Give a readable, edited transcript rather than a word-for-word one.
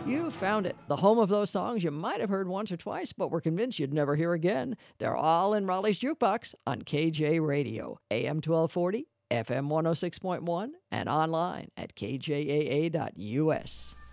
You found it, the home of those songs you might have heard once or twice, but were convinced you'd never hear again. They're all in Raleigh's Jukebox on KJ Radio, AM 1240, FM 106.1, and online at kjaa.us.